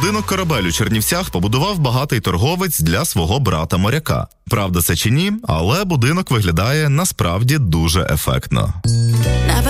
Будинок-корабель у Чернівцях побудував багатий торговець для свого брата-моряка. Правда це чи ні, але будинок виглядає насправді дуже ефектно.